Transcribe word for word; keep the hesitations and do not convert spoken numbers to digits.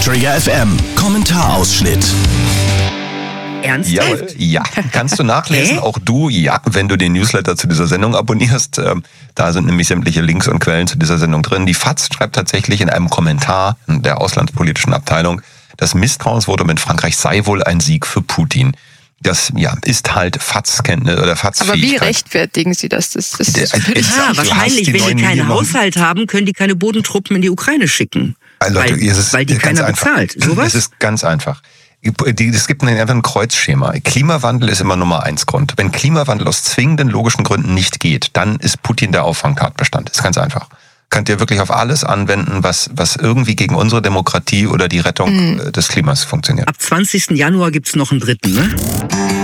Trigger F M Kommentarausschnitt. Ernsthaft? Ja, ja, kannst du nachlesen, auch du, ja, wenn du den Newsletter zu dieser Sendung abonnierst. Da sind nämlich sämtliche Links und Quellen zu dieser Sendung drin. Die FAZ schreibt tatsächlich in einem Kommentar der auslandspolitischen Abteilung, das Misstrauensvotum in Frankreich sei wohl ein Sieg für Putin. Das ja ist halt FAZ-Kenntnis oder FAZ-Fähigkeit. Aber wie rechtfertigen Sie das? Das, das, das Der- völlig Ja, Ja, wahrscheinlich, wenn die keinen Haushalt haben, können die keine Bodentruppen in die Ukraine schicken. Also Leute, weil, es ist weil die ganz keiner einfach. bezahlt. Sowas? Es ist ganz einfach. Die- Es gibt ein- einfach ein Kreuzschema. Klimawandel ist immer Nummer eins Grund. Wenn Klimawandel aus zwingenden logischen Gründen nicht geht, dann ist Putin der Auffangtatbestand. Ist ganz einfach. Könnt ihr wirklich auf alles anwenden, was, was irgendwie gegen unsere Demokratie oder die Rettung Mhm. des Klimas funktioniert. Ab zwanzigsten Januar gibt's noch einen dritten, ne?